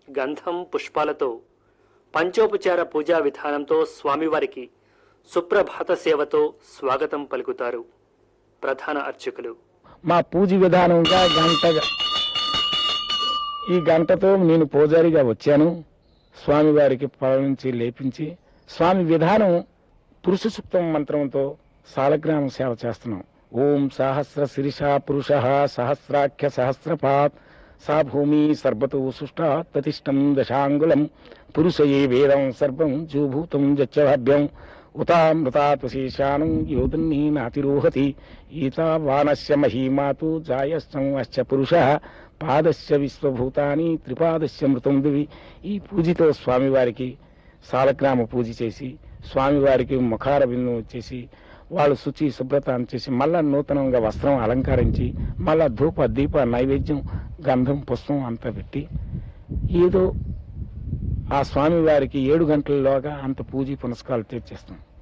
గంధం పుష్పాలతో పంచోపచార పూజా విధానంతో స్వామివారికి సుప్రభాత సేవతో స్వాగతం పలుకుతారు ప్రధాన అర్చకులు. మా పూజ విధానంగా ఈ గంటతో నేను పూజారిగా వచ్చాను. స్వామివారికి పొలం నుంచి లేపించి స్వామి విధానం పురుష సూక్తం మంత్రంతో సాలగ్రామ సేవ చేస్తున్నాం. ఓం సహస్ర శిరీష పురుష సహస్రాఖ్య సహస్రపాత్ సా భూమి సర్వతో సుష్టా ప్రతిష్టం దశాంగులం పురుషయే వేదం సర్వం జూభూతం జచ్చభ్యం ఉతామృతాత్వశేషానం యోధన్నీ నాతిరోహతి ఈతావానస్య మహీమాతు జాయశ్చ పురుష పాదస్య విశ్వభూతాని త్రిపాదస్య మృతం దివి. ఈ పూజతో స్వామివారికి సాలగ్రామ పూజ చేసి స్వామివారికి ముఖార బిందు చేసి వాళ్ళు శుచి శుభ్రత చేసి మళ్ళా నూతనంగా వస్త్రం అలంకరించి మళ్ళా ధూప దీప నైవేద్యం గంధం పుష్పం అంతా పెట్టి ఏదో ఆ స్వామివారికి 7 గంటలలోగా అంత పూజ పునస్కారాలు తీర్చేస్తాం.